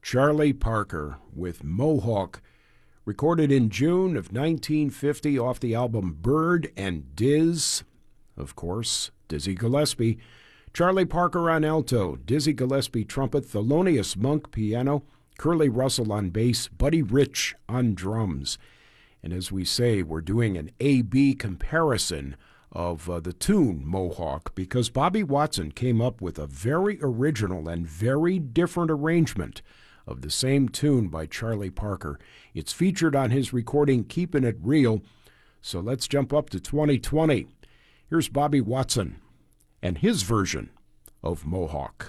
Charlie Parker with Mohawk, recorded in June of 1950 off the album Bird and Diz. Of course, Dizzy Gillespie. Charlie Parker on alto, Dizzy Gillespie trumpet, Thelonious Monk piano, Curly Russell on bass, Buddy Rich on drums. And as we say, we're doing an A-B comparison of the tune Mohawk because Bobby Watson came up with a very original and very different arrangement of the same tune by Charlie Parker. It's featured on his recording Keepin' It Real. So let's jump up to 2020. Here's Bobby Watson and his version of Mohawk.